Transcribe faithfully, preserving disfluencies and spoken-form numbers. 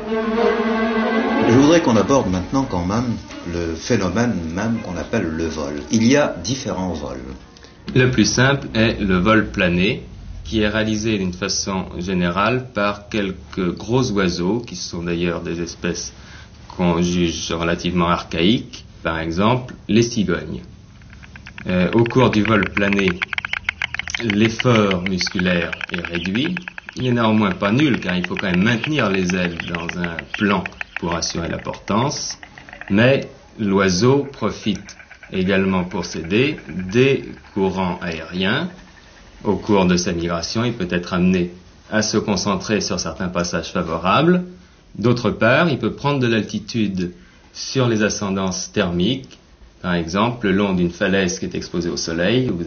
Je voudrais qu'on aborde maintenant quand même le phénomène même qu'on appelle le vol. Il y a différents vols. Le plus simple est le vol plané, qui est réalisé d'une façon générale par quelques gros oiseaux, qui sont d'ailleurs des espèces qu'on juge relativement archaïques, par exemple les cigognes. Euh, au cours du vol plané, l'effort musculaire est réduit. Il n'est néanmoins pas nul, car il faut quand même maintenir les ailes dans un plan pour assurer la portance, mais l'oiseau profite également pour s'aider des courants aériens. Au cours de sa migration, il peut être amené à se concentrer sur certains passages favorables. D'autre part, il peut prendre de l'altitude sur les ascendances thermiques, par exemple le long d'une falaise qui est exposée au soleil, où vous